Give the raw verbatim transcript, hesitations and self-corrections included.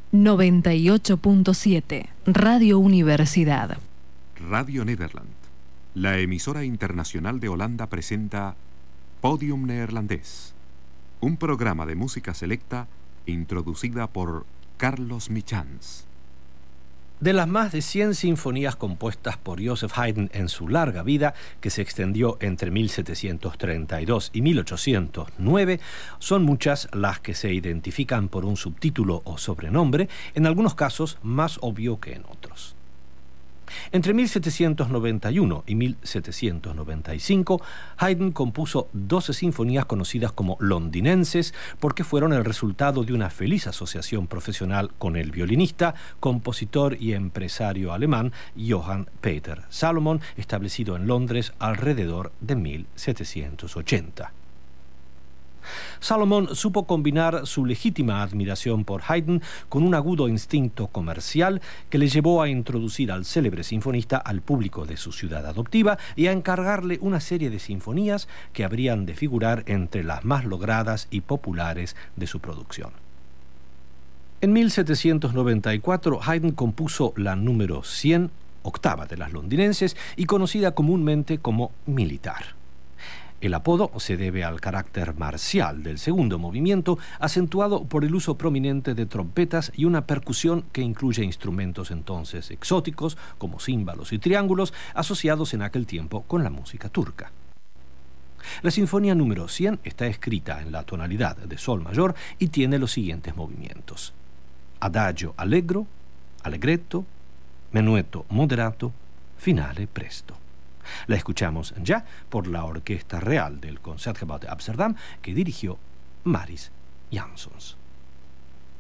noventa y ocho punto siete Radio Universidad. Radio Nederland, la emisora internacional de Holanda, presenta Podium Neerlandés, un programa de música selecta introducida por Carlos Michans. De las más de cien sinfonías compuestas por Joseph Haydn en su larga vida, que se extendió entre mil setecientos treinta y dos y mil ochocientos nueve, son muchas las que se identifican por un subtítulo o sobrenombre, en algunos casos más obvio que en otros. Entre mil setecientos noventa y uno y mil setecientos noventa y cinco, Haydn compuso doce sinfonías conocidas como londinenses porque fueron el resultado de una feliz asociación profesional con el violinista, compositor y empresario alemán Johann Peter Salomon, establecido en Londres alrededor de mil setecientos ochenta. Salomon supo combinar su legítima admiración por Haydn con un agudo instinto comercial que le llevó a introducir al célebre sinfonista al público de su ciudad adoptiva y a encargarle una serie de sinfonías que habrían de figurar entre las más logradas y populares de su producción. En mil setecientos noventa y cuatro, Haydn compuso la número cien, octava de las londinenses, y conocida comúnmente como Militar. El apodo se debe al carácter marcial del segundo movimiento, acentuado por el uso prominente de trompetas y una percusión que incluye instrumentos entonces exóticos, como címbalos y triángulos, asociados en aquel tiempo con la música turca. La sinfonía número cien está escrita en la tonalidad de sol mayor y tiene los siguientes movimientos: adagio allegro, allegretto, menuetto moderato, finale presto. La escuchamos ya por la Orquesta Real del Concertgebouw de Ámsterdam, que dirigió Maris Jansons.